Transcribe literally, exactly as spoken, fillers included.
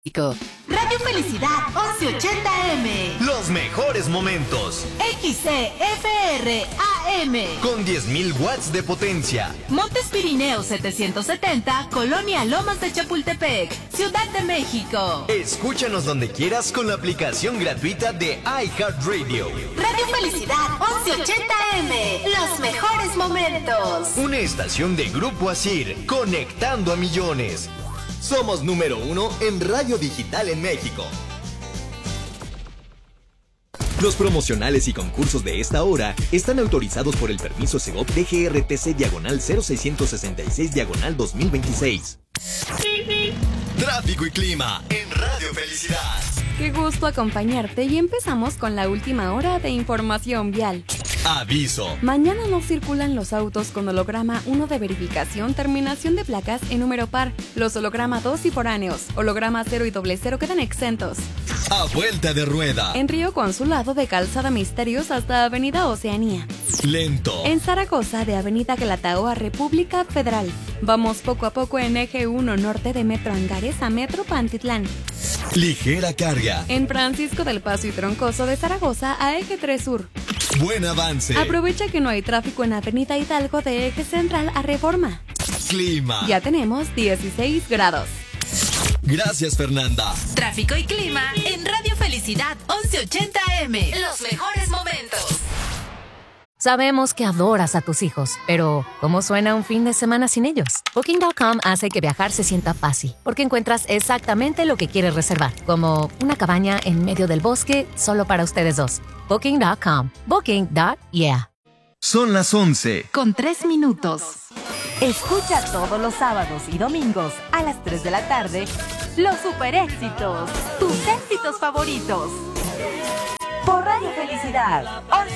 Radio Felicidad once ochenta eme. Los mejores momentos. X C F R A M. Con diez mil watts de potencia. Montes Pirineos setecientos setenta, Colonia Lomas de Chapultepec, Ciudad de México. Escúchanos donde quieras con la aplicación gratuita de iHeartRadio. Radio Felicidad once ochenta eme. Los mejores momentos. Una estación de Grupo Asir, conectando a millones. Somos número uno en radio digital en México. Los promocionales y concursos de esta hora están autorizados por el permiso Segov D G R T C diagonal cero seiscientos sesenta y seis diagonal dos mil veintiséis. Tráfico y clima en Radio Felicidad. Qué gusto acompañarte y empezamos con la última hora de información vial. Aviso. Mañana no circulan los autos con holograma uno de verificación, terminación de placas en número par. Los holograma dos y foráneos, holograma cero y doble cero quedan exentos. A vuelta de rueda. En Río Consulado de Calzada Misterios hasta Avenida Oceanía. Lento. En Zaragoza de Avenida Calatao a República Federal. Vamos poco a poco en Eje uno Norte de Metro Angares a Metro Pantitlán. Ligera carga. En Francisco del Paso y Troncoso de Zaragoza a Eje tres Sur. Buen avance. Aprovecha que no hay tráfico en Avenida Hidalgo de Eje Central a Reforma. Clima. Ya tenemos dieciséis grados. Gracias, Fernanda. Tráfico y clima en Radio Felicidad once ochenta eme. Los mejores momentos. Sabemos que adoras a tus hijos, pero ¿cómo suena un fin de semana sin ellos? Booking punto com hace que viajar se sienta fácil, porque encuentras exactamente lo que quieres reservar, como una cabaña en medio del bosque solo para ustedes dos. Booking punto com. Booking. Yeah. Son las once. Con tres minutos. Escucha todos los sábados y domingos a las tres de la tarde los super éxitos, tus éxitos favoritos. Por Radio Felicidad once